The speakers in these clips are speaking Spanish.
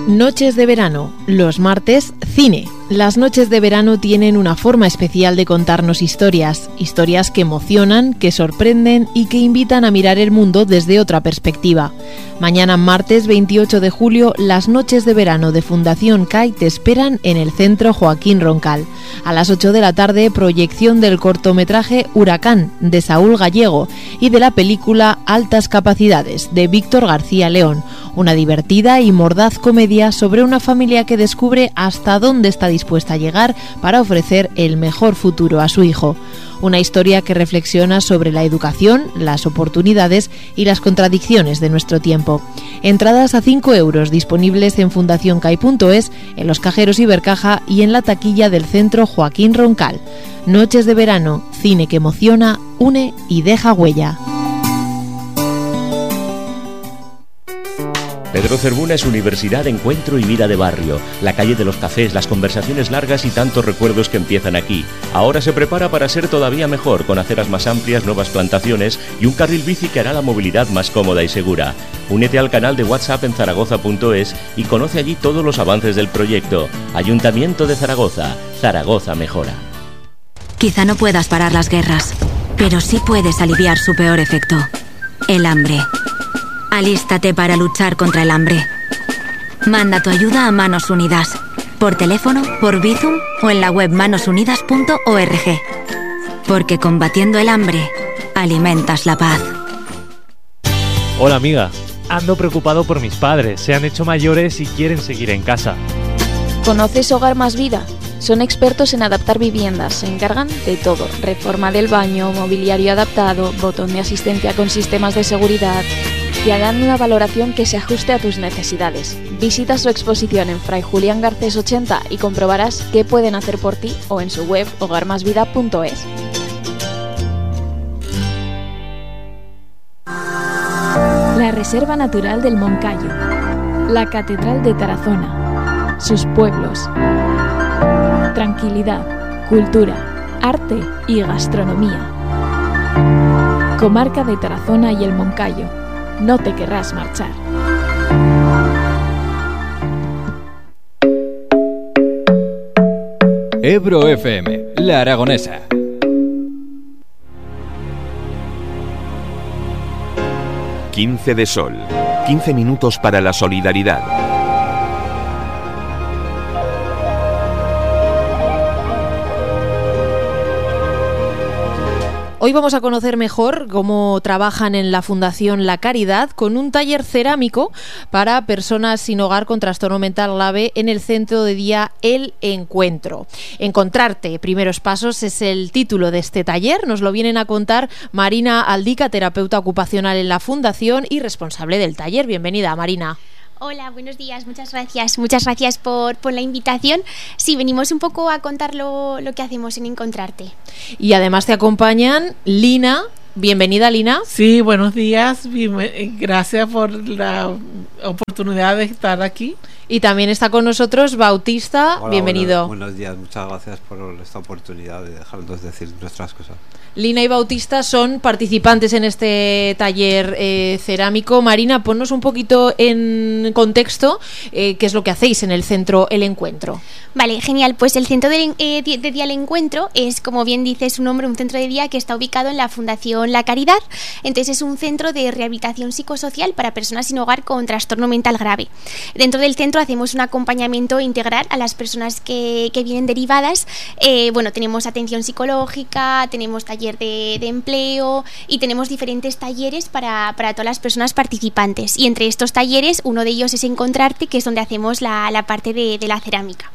Noches de verano, los martes, cine. Las noches de verano tienen una forma especial de contarnos historias que emocionan, que sorprenden y que invitan a mirar el mundo desde otra perspectiva. Mañana, martes 28 de julio, las noches de verano de Fundación CAI te esperan en el Centro Joaquín Roncal. A las 8 de la tarde, proyección del cortometraje Huracán, de Saúl Gallego, y de la película Altas Capacidades, de Víctor García León, una divertida y mordaz comedia sobre una familia que descubre hasta dónde está dispuesta a llegar para ofrecer el mejor futuro a su hijo. Una historia que reflexiona sobre la educación, las oportunidades y las contradicciones de nuestro tiempo. Entradas a 5 euros disponibles en fundacioncai.es, en los cajeros Ibercaja y en la taquilla del Centro Joaquín Roncal. Noches de verano, cine que emociona, une y deja huella. Pedro Cervuna es universidad, encuentro y vida de barrio. La calle de los cafés, las conversaciones largas y tantos recuerdos que empiezan aquí. Ahora se prepara para ser todavía mejor, con aceras más amplias, nuevas plantaciones y un carril bici que hará la movilidad más cómoda y segura. Únete al canal de WhatsApp en zaragoza.es y conoce allí todos los avances del proyecto. Ayuntamiento de Zaragoza. Zaragoza mejora. Quizá no puedas parar las guerras, pero sí puedes aliviar su peor efecto: el hambre. Alístate para luchar contra el hambre. Manda tu ayuda a Manos Unidas, por teléfono, por Bizum o en la web manosunidas.org. Porque combatiendo el hambre, alimentas la paz. Hola amiga, ando preocupado por mis padres, se han hecho mayores y quieren seguir en casa. ¿Conoces Hogar Más Vida? Son expertos en adaptar viviendas, se encargan de todo: reforma del baño, mobiliario adaptado, botón de asistencia con sistemas de seguridad. Y harán una valoración que se ajuste a tus necesidades. Visita su exposición en Fray Julián Garcés 80 y comprobarás qué pueden hacer por ti, o en su web hogarmasvida.es. La Reserva Natural del Moncayo, la Catedral de Tarazona, sus pueblos, tranquilidad, cultura, arte y gastronomía. Comarca de Tarazona y el Moncayo. No te querrás marchar. Ebro FM, La Aragonesa. «15 de sol», 15 minutos para la solidaridad. Hoy vamos a conocer mejor cómo trabajan en la Fundación La Caridad con un taller cerámico para personas sin hogar con trastorno mental grave en el centro de día El Encuentro. Encontrarte, primeros pasos, es el título de este taller. Nos lo vienen a contar Marina Aldica, terapeuta ocupacional en la Fundación y responsable del taller. Bienvenida, Marina. Hola, buenos días, muchas gracias por la invitación. Sí, venimos un poco a contar lo que hacemos en Encontrarte. Y además te acompañan Lina. Bienvenida, Lina. Sí, buenos días, gracias por la oportunidad de estar aquí. Y también está con nosotros Bautista. Hola, bienvenido. Buenos días, muchas gracias por esta oportunidad de dejarnos decir nuestras cosas. Lina y Bautista son participantes en este taller cerámico. Marina, ponnos un poquito en contexto qué es lo que hacéis en el centro El Encuentro. Vale, genial. Pues el centro de día El Encuentro es, como bien dice su nombre, un centro de día que está ubicado en la Fundación La Caridad. Entonces es un centro de rehabilitación psicosocial para personas sin hogar con trastorno mental grave. Dentro del centro hacemos un acompañamiento integral a las personas que vienen derivadas. Tenemos atención psicológica, tenemos taller de empleo y tenemos diferentes talleres para todas las personas participantes. Y entre estos talleres, uno de ellos es Encontrarte, que es donde hacemos la parte de la cerámica.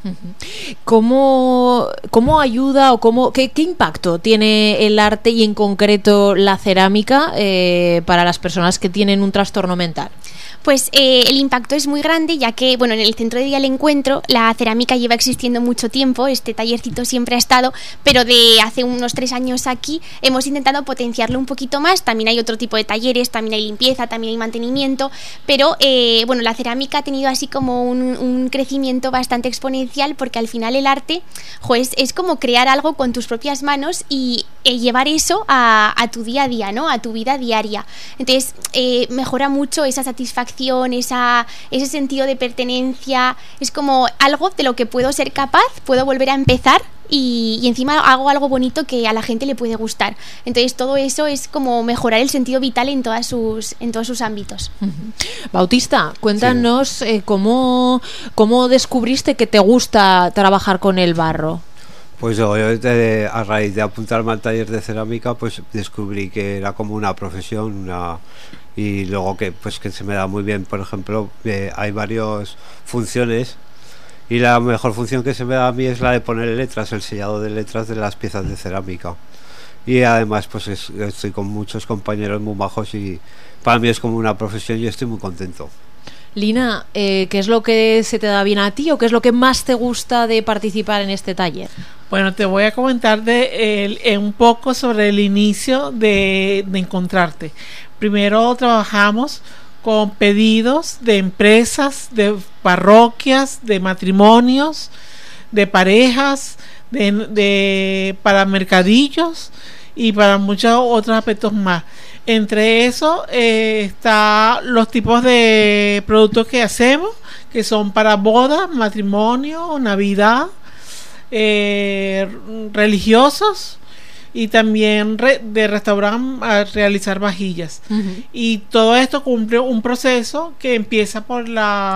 ¿Cómo ayuda o qué impacto tiene el arte y en concreto la cerámica para las personas que tienen un trastorno mental? Pues el impacto es muy grande, ya que en el centro de día El Encuentro la cerámica lleva existiendo mucho tiempo. Este tallercito siempre ha estado, pero de hace unos 3 años aquí hemos intentado potenciarlo un poquito más. También hay otro tipo de talleres, también hay limpieza, también hay mantenimiento, pero la cerámica ha tenido así como un crecimiento bastante exponencial, porque al final el arte es como crear algo con tus propias manos y llevar eso a tu día a día, ¿no? A tu vida diaria. Entonces mejora mucho esa satisfacción satisfacción, ese sentido de pertenencia, es como algo de lo que puedo ser capaz, puedo volver a empezar y encima hago algo bonito que a la gente le puede gustar. Entonces todo eso es como mejorar el sentido vital en todos sus ámbitos. Bautista, cuéntanos cómo descubriste que te gusta trabajar con el barro. Pues yo a raíz de apuntarme al taller de cerámica, pues descubrí que era como una profesión, y luego que se me da muy bien. Por ejemplo, hay varias funciones, y la mejor función que se me da a mí es la de poner letras, el sellado de letras de las piezas de cerámica. Y además pues estoy con muchos compañeros muy majos y para mí es como una profesión y estoy muy contento. Lina, ¿qué es lo que se te da bien a ti o qué es lo que más te gusta de participar en este taller? Bueno, te voy a comentar un poco sobre el inicio de encontrarte. Primero trabajamos con pedidos de empresas, de parroquias, de matrimonios, de parejas, para mercadillos y para muchos otros aspectos más. Entre eso está los tipos de productos que hacemos, que son para bodas, matrimonio, Navidad, religiosos, y también de restaurante a realizar vajillas. Y todo esto cumple un proceso que empieza por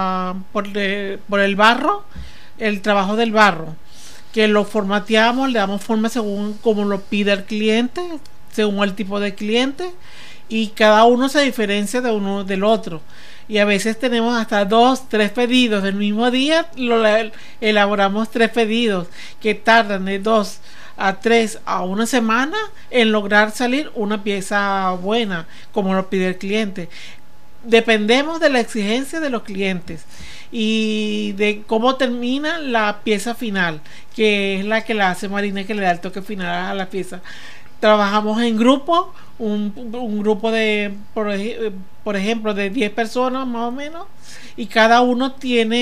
el barro, el trabajo del barro, que lo formateamos, le damos forma según como lo pide el cliente, según el tipo de cliente, y cada uno se diferencia de uno del otro. Y a veces tenemos hasta 2, 3 pedidos del mismo día, elaboramos 3 pedidos que tardan de 2 a 3 a una semana en lograr salir una pieza buena, como lo pide el cliente. Dependemos de la exigencia de los clientes y de cómo termina la pieza final, que es la que la hace Marina, que le da el toque final a la pieza. Trabajamos en grupo, un grupo de, por ejemplo, de 10 personas más o menos, y cada uno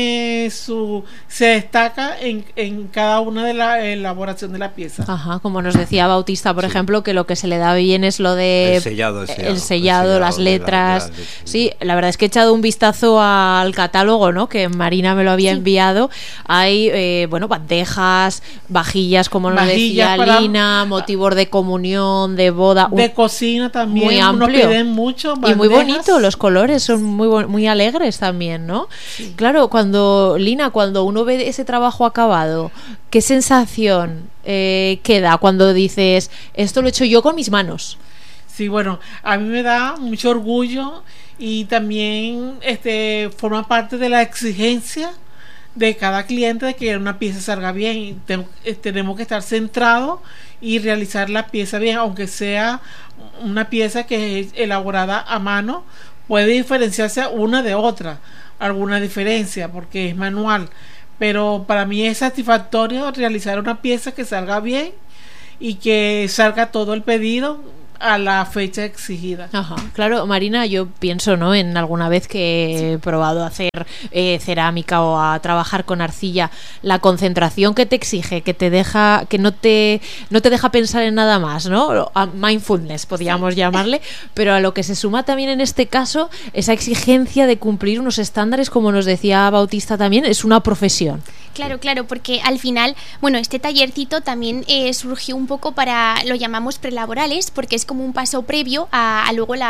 se destaca en cada una de la elaboración de la pieza. Ajá, como nos decía Bautista, por ejemplo, que lo que se le da bien es lo de el sellado, las letras. Sí, la verdad es que he echado un vistazo al catálogo, ¿no?, que Marina me lo había enviado. Hay bandejas, vajillas, como nos decía Lina, motivos de comunión, de boda, de cocina también, muy amplio, nos piden mucho, y muy bonito, los colores son muy alegres también, ¿no? Sí. Claro, cuando uno ve ese trabajo acabado, ¿qué sensación queda cuando dices, esto lo he hecho yo con mis manos? Sí, bueno, a mí me da mucho orgullo y también forma parte de la exigencia de cada cliente de que una pieza salga bien, y tenemos que estar centrados y realizar la pieza bien, aunque sea una pieza que es elaborada a mano, puede diferenciarse una de otra, alguna diferencia porque es manual, pero para mí es satisfactorio realizar una pieza que salga bien y que salga todo el pedido a la fecha exigida. Ajá, claro, Marina, yo pienso, ¿no?, en alguna vez que he probado a hacer cerámica o a trabajar con arcilla, la concentración que te exige, que te deja, que no te deja pensar en nada más, ¿no? Mindfulness podríamos llamarle, pero a lo que se suma también en este caso esa exigencia de cumplir unos estándares, como nos decía Bautista también, es una profesión. Claro, porque al final, este tallercito también surgió un poco lo llamamos prelaborales, porque es como un paso previo a luego el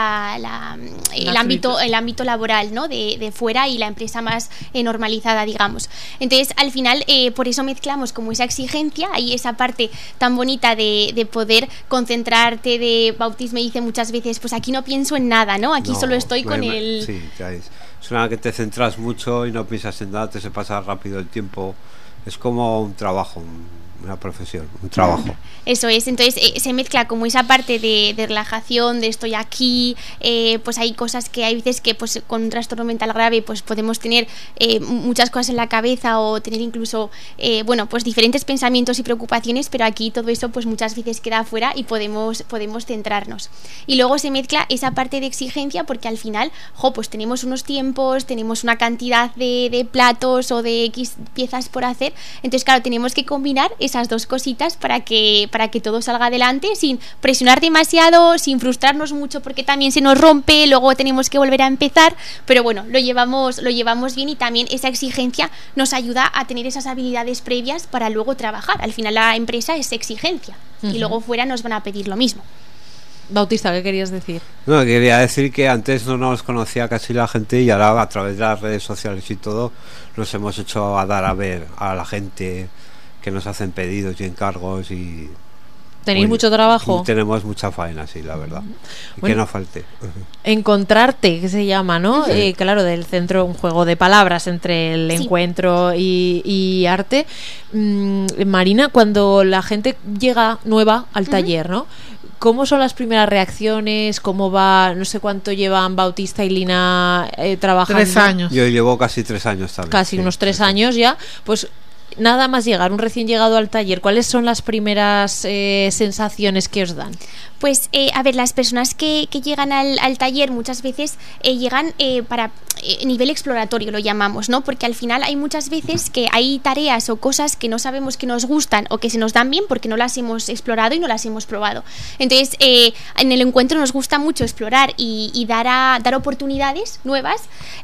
ámbito laboral, ¿no?, de fuera, y la empresa más normalizada, digamos. Entonces, al final, por eso mezclamos como esa exigencia y esa parte tan bonita de poder concentrarte. Bautista me dice muchas veces, pues aquí no pienso en nada, ¿no? Aquí solo estoy con el... Sí, es una que te centras mucho y no piensas en nada, te se pasa rápido el tiempo. Es como un trabajo, una profesión, un trabajo. Eso es, entonces se mezcla como esa parte de relajación, de estoy aquí, pues hay cosas que hay veces que pues con un trastorno mental grave pues podemos tener muchas cosas en la cabeza o tener incluso pues diferentes pensamientos y preocupaciones, pero aquí todo eso pues muchas veces queda afuera y podemos centrarnos. Y luego se mezcla esa parte de exigencia porque al final, pues tenemos unos tiempos, tenemos una cantidad de platos o de X piezas por hacer, entonces claro, tenemos que combinar esas dos cositas para que todo salga adelante sin presionar demasiado, sin frustrarnos mucho porque también se nos rompe, luego tenemos que volver a empezar, pero bueno, lo llevamos bien, y también esa exigencia nos ayuda a tener esas habilidades previas para luego trabajar. Al final la empresa es exigencia y luego fuera nos van a pedir lo mismo. Bautista, ¿qué querías decir? No, quería decir que antes no nos conocía casi la gente y ahora a través de las redes sociales y todo nos hemos hecho a dar a ver a la gente que nos hacen pedidos y encargos y... ¿Tenéis mucho trabajo? Tenemos mucha faena, sí, la verdad. Y bueno, que no falte. Encontrarte, que se llama, ¿no? Sí. Claro, del centro, un juego de palabras entre el encuentro y arte. Marina, cuando la gente llega nueva al taller, ¿no? ¿Cómo son las primeras reacciones? ¿Cómo va? No sé cuánto llevan Bautista y Lina trabajando. 3 años. Yo llevo casi 3 años también. Casi unos 3 años ya. Pues nada más llegar, un recién llegado al taller, ¿cuáles son las primeras sensaciones que os dan? Pues, a ver, las personas que llegan al taller muchas veces llegan para nivel exploratorio, lo llamamos, ¿no? Porque al final hay muchas veces que hay tareas o cosas que no sabemos que nos gustan o que se nos dan bien porque no las hemos explorado y no las hemos probado. Entonces, en el encuentro nos gusta mucho explorar y dar oportunidades nuevas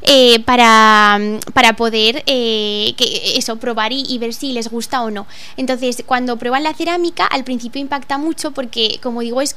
para poder probar y ver si les gusta o no. Entonces, cuando prueban la cerámica, al principio impacta mucho porque, como digo, es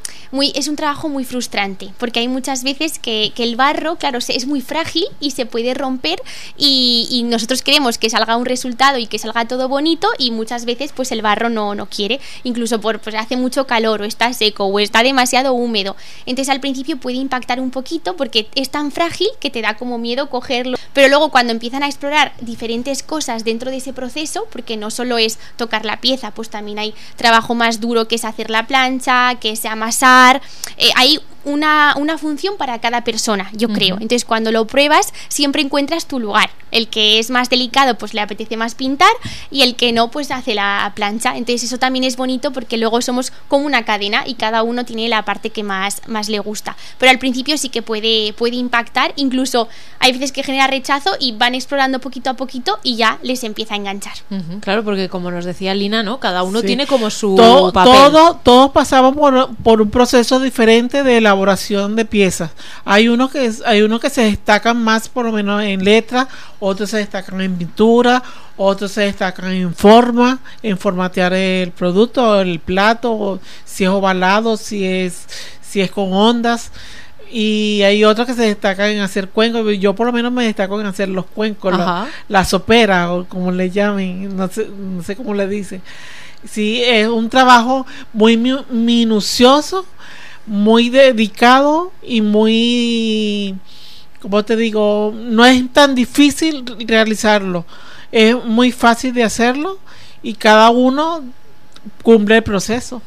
un trabajo muy frustrante, porque hay muchas veces que el barro, claro, es muy frágil y se puede romper y nosotros queremos que salga un resultado y que salga todo bonito, y muchas veces pues el barro no quiere, incluso pues hace mucho calor o está seco o está demasiado húmedo. Entonces al principio puede impactar un poquito porque es tan frágil que te da como miedo cogerlo, pero luego cuando empiezan a explorar diferentes cosas dentro de ese proceso, porque no solo es tocar la pieza, pues también hay trabajo más duro que es hacer la plancha, que es amasar, hay una función para cada persona, yo creo. Entonces cuando lo pruebas siempre encuentras tu lugar. El que es más delicado pues le apetece más pintar, y el que no pues hace la plancha. Entonces eso también es bonito porque luego somos como una cadena y cada uno tiene la parte que más le gusta. Pero al principio sí que puede impactar, incluso hay veces que genera rechazo y van explorando poquito a poquito y ya les empieza a enganchar. Claro, porque como nos decía Lina, ¿no? Cada uno tiene como su papel. Todos pasamos por un proceso diferente de elaboración de piezas. Hay unos que se destacan más, por lo menos en letra, otros se destacan en pintura, otros se destacan en formatear el producto, el plato, si es ovalado, si es con ondas. Y hay otros que se destacan en hacer cuencos. Yo por lo menos me destaco en hacer los cuencos, la sopera, o como le llamen, no sé cómo le dicen. Sí, es un trabajo muy minucioso, muy dedicado y muy, como te digo, no es tan difícil realizarlo, es muy fácil de hacerlo y cada uno cumple el proceso.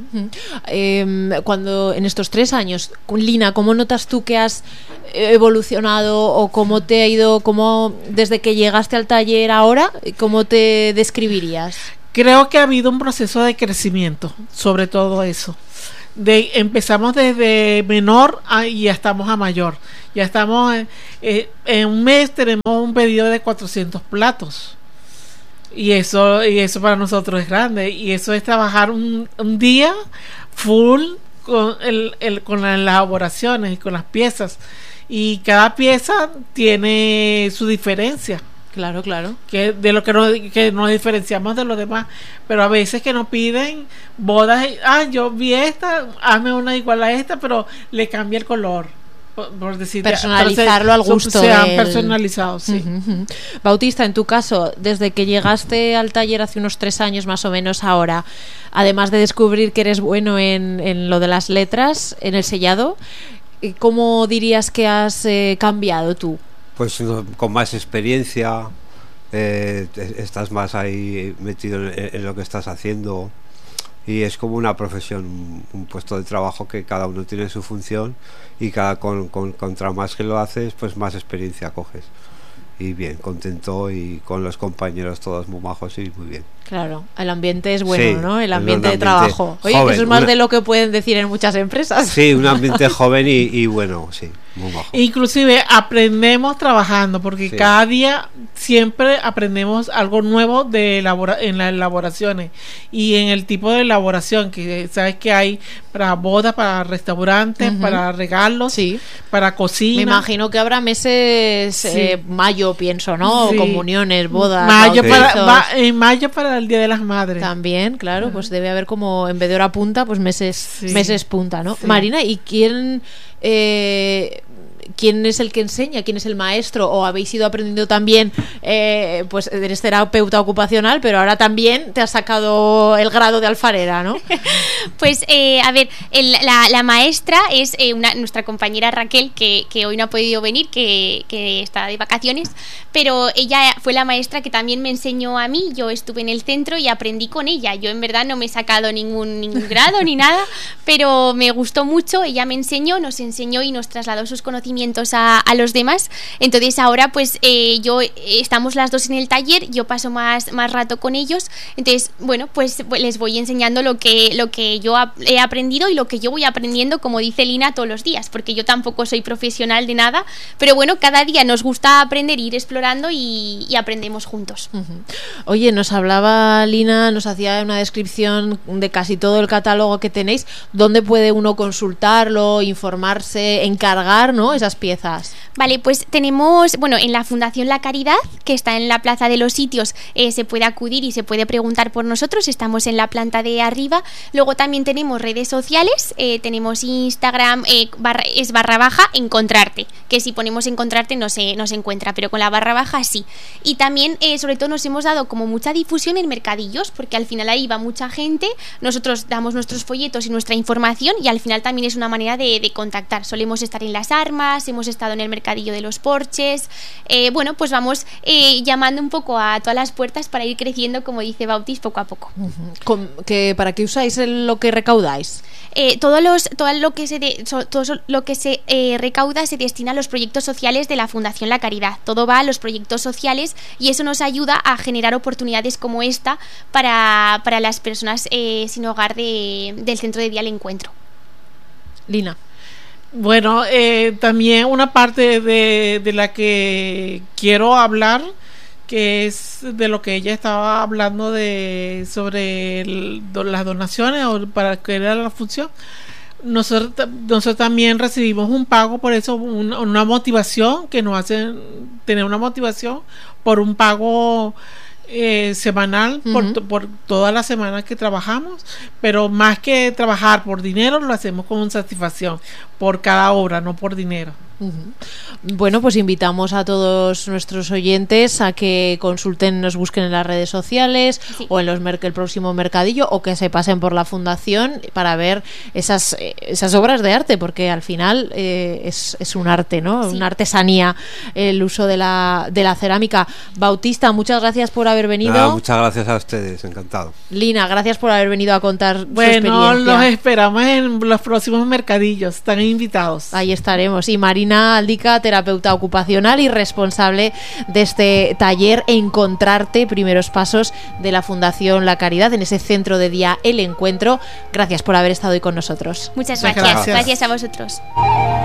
Cuando en estos 3 años, Lina, ¿cómo notas tú que has evolucionado o cómo te ha ido, desde que llegaste al taller ahora, cómo te describirías? Creo que ha habido un proceso de crecimiento, sobre todo eso. Empezamos desde menor y ya estamos a mayor. Ya estamos en un mes tenemos un pedido de 400 platos. Y eso para nosotros es grande. Y eso es trabajar un día full con las elaboraciones y con las piezas. Y cada pieza tiene su diferencia. Claro. Que de lo que nos diferenciamos de los demás. Pero a veces que nos piden bodas, yo vi esta, hazme una igual a esta, pero le cambia el color. Por decir, personalizarlo al gusto. Se han personalizado, sí. Bautista, en tu caso, desde que llegaste al taller hace unos 3 años más o menos ahora, además de descubrir que eres bueno en lo de las letras, en el sellado, ¿cómo dirías que has cambiado tú? Pues con más experiencia, estás más ahí metido en lo que estás haciendo, y es como una profesión, un puesto de trabajo que cada uno tiene su función, y contra más que lo haces, pues más experiencia coges. Y bien, contento, y con los compañeros todos muy majos y muy bien. Claro, el ambiente es bueno, sí, ¿no? El ambiente de trabajo. Oye, joven, que eso es más de lo que pueden decir en muchas empresas. Sí, un ambiente joven y bueno, sí. muy majo. Inclusive aprendemos trabajando, porque cada día siempre aprendemos algo nuevo de en las elaboraciones y en el tipo de elaboración, que sabes que hay para bodas, para restaurantes, para regalos, para cocina. Me imagino que habrá meses, mayo pienso, ¿no? Comuniones, bodas, en mayo para el Día de las Madres. También, claro, pues debe haber como, en vez de hora punta, pues meses punta, ¿no? Marina, ¿y quién es el que enseña? ¿Quién es el maestro? ¿O habéis ido aprendiendo también? Pues eres terapeuta ocupacional, pero ahora también te has sacado el grado de alfarera, ¿no? Pues a ver, la maestra es nuestra compañera Raquel, que hoy no ha podido venir, que está de vacaciones, pero ella fue la maestra que también me enseñó a mí. Yo estuve en el centro y aprendí con ella. Yo en verdad no me he sacado ningún grado ni nada, pero me gustó mucho. Ella me enseñó, nos enseñó y nos trasladó sus conocimientos a los demás. Entonces ahora pues estamos las dos en el taller, yo paso más rato con ellos. Entonces bueno, pues les voy enseñando lo que yo he aprendido y lo que yo voy aprendiendo, como dice Lina, todos los días, porque yo tampoco soy profesional de nada, pero bueno, cada día nos gusta aprender, ir explorando y aprendemos juntos. Oye, nos hablaba Lina, nos hacía una descripción de casi todo el catálogo que tenéis. ¿Dónde puede uno consultarlo, informarse, encargar, ¿no?, esas piezas? Vale, pues tenemos, en la Fundación La Caridad, que está en la Plaza de los Sitios, se puede acudir y se puede preguntar por nosotros. Estamos en la planta de arriba. Luego también tenemos redes sociales, tenemos Instagram, es _encontrarte, que si ponemos encontrarte no se encuentra, pero con la _, sí. Y también, sobre todo, nos hemos dado como mucha difusión en mercadillos, porque al final ahí va mucha gente, nosotros damos nuestros folletos y nuestra información, y al final también es una manera de contactar. Solemos estar en Las Armas, hemos estado en el mercadillo de los Porches, pues vamos llamando un poco a todas las puertas para ir creciendo, como dice Bautis, poco a poco. ¿Para qué usáis lo que recaudáis? Todo lo que se recauda se destina a los proyectos sociales de la Fundación La Caridad. Todo va a los proyectos sociales y eso nos ayuda a generar oportunidades como esta para las personas sin hogar del centro de día El Encuentro. Lina. Bueno, también una parte de la que quiero hablar, que es de lo que ella estaba hablando sobre las donaciones, o para que era la función. Nosotros también recibimos un pago por eso, una motivación que nos hace tener una motivación por un pago semanal, por toda la semana que trabajamos, pero más que trabajar por dinero, lo hacemos con satisfacción por cada obra, no por dinero. Bueno, pues invitamos a todos nuestros oyentes a que consulten, nos busquen en las redes sociales o en el próximo mercadillo, o que se pasen por la fundación para ver esas obras de arte, porque al final es un arte, ¿no? Una artesanía, el uso de la cerámica. Bautista, muchas gracias por haber venido. Muchas gracias a ustedes, encantado. Lina, gracias por haber venido a contar su experiencia. Los esperamos en los próximos mercadillos, están invitados. Ahí estaremos. Y Marina Aldica, terapeuta ocupacional y responsable de este taller Encontrarte, primeros pasos de la Fundación La Caridad, en ese centro de día El Encuentro. Gracias por haber estado hoy con nosotros. Muchas gracias. Gracias a vosotros.